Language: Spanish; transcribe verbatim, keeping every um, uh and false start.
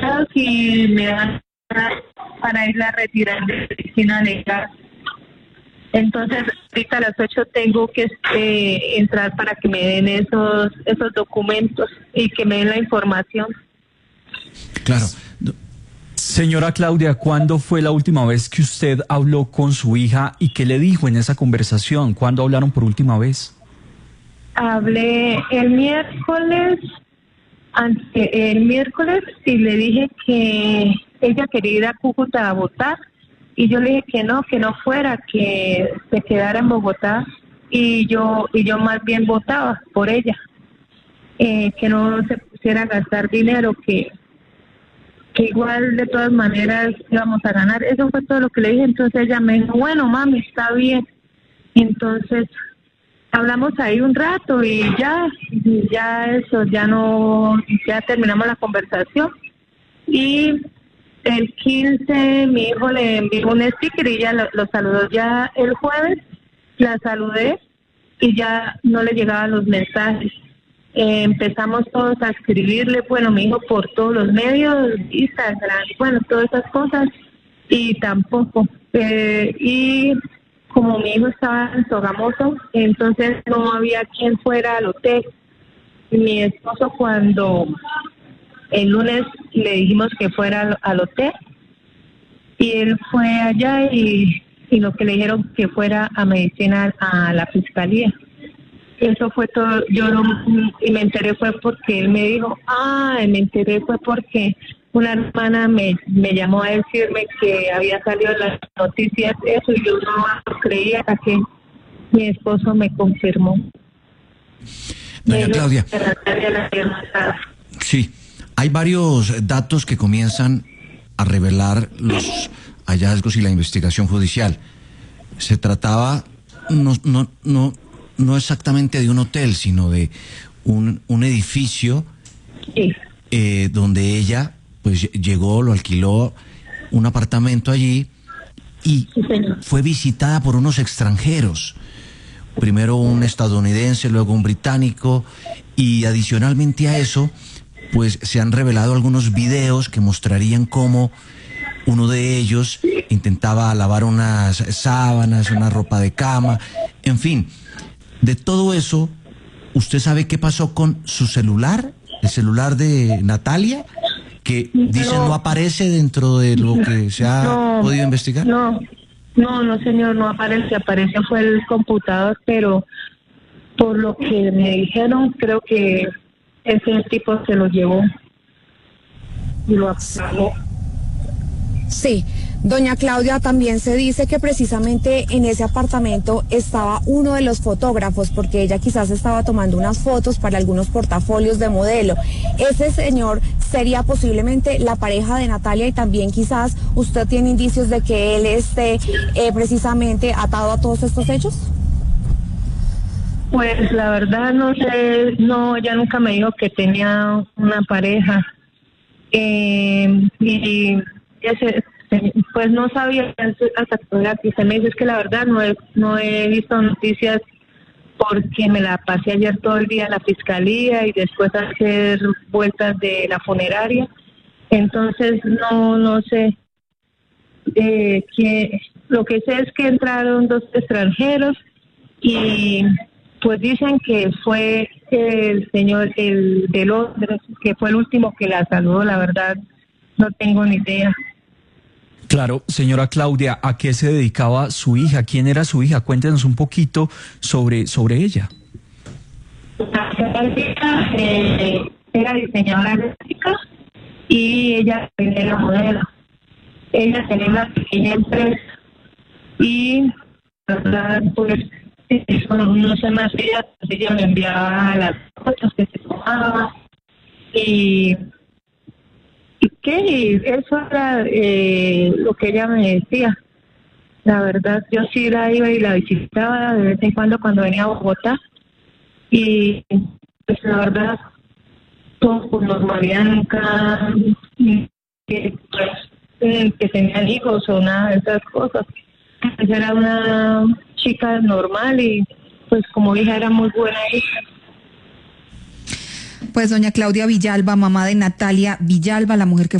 resultados y me dan para irla a retirar de medicina legal. Entonces, ahorita a las ocho tengo que eh, entrar para que me den esos esos documentos y que me den la información. Claro. Señora Claudia, ¿cuándo fue la última vez que usted habló con su hija y qué le dijo en esa conversación? ¿Cuándo hablaron por última vez? Hablé el miércoles, ante, el miércoles y le dije que ella quería ir a Cúcuta a votar. Y yo le dije que no, que no fuera, que se quedara en Bogotá y yo y yo más bien votaba por ella, eh, que no se pusiera a gastar dinero, que, que igual de todas maneras íbamos a ganar. Eso fue todo lo que le dije. Entonces ella me dijo, bueno, mami, está bien. Entonces hablamos ahí un rato y ya, y ya eso, ya no, ya terminamos la conversación. Y el quince mi hijo le envió un sticker y ya lo, lo saludó. Ya el jueves la saludé y ya no le llegaban los mensajes. Eh, empezamos todos a escribirle, bueno, mi hijo por todos los medios, Instagram, bueno, todas esas cosas, y tampoco. Eh, y como mi hijo estaba en Sogamoso, entonces no había quien fuera al hotel. Y mi esposo, cuando el lunes le dijimos que fuera al, al hotel y él fue allá y, y lo que le dijeron que fuera a medicina a la fiscalía. Eso fue todo. Yo no, y me enteré fue porque él me dijo, ah, me enteré fue porque una hermana me, me llamó a decirme que había salido en las noticias eso y yo no creía hasta que mi esposo me confirmó. Doña Claudia. Sí. Hay varios datos que comienzan a revelar los hallazgos y la investigación judicial. Se trataba no, no, no, no exactamente de un hotel, sino de un, un edificio sí. eh, donde ella pues llegó, lo alquiló, un apartamento allí y sí, fue visitada por unos extranjeros. Primero un estadounidense, luego un británico y adicionalmente a eso pues se han revelado algunos videos que mostrarían cómo uno de ellos intentaba lavar unas sábanas, una ropa de cama, en fin. De todo eso, ¿usted sabe qué pasó con su celular? El celular de Natalia, que dicen no, no aparece dentro de lo que se ha no, podido investigar. No, no, no señor, no aparece, aparece fue el computador, pero por lo que me dijeron, creo que ese tipo se lo llevó y lo apagó. Sí, doña Claudia, también se dice que precisamente en ese apartamento estaba uno de los fotógrafos, porque ella quizás estaba tomando unas fotos para algunos portafolios de modelo. Ese señor sería posiblemente la pareja de Natalia y también quizás usted tiene indicios de que él esté eh, precisamente atado a todos estos hechos. Pues la verdad no sé, no, ella nunca me dijo que tenía una pareja. Eh, y ese, pues no sabía hasta que se me dice, es que la verdad no he, no he visto noticias porque me la pasé ayer todo el día en la fiscalía y después hacer vueltas de la funeraria. Entonces no, no sé. Eh, que, lo que sé es que entraron dos extranjeros y pues dicen que fue el señor, el de Londres, que fue el último que la saludó. La verdad, no tengo ni idea. Claro, señora Claudia, ¿a qué se dedicaba su hija? ¿Quién era su hija? Cuéntenos un poquito sobre, sobre ella. La hija eh, era diseñadora gráfica y ella era modelo. Ella tenía una pequeña empresa y, la verdad, pues, eso no sé más, ella, ella me enviaba las fotos que se tomaba y, y qué, y eso era eh, lo que ella me decía. La verdad, yo sí la iba y la visitaba de vez en cuando cuando venía a Bogotá y pues la verdad todo por normalidad, nunca que, pues, que tenían hijos o nada de esas cosas. Pues era una chica normal y pues como hija era muy buena hija. Pues doña Claudia Villalba, mamá de Natalia Villalba, la mujer que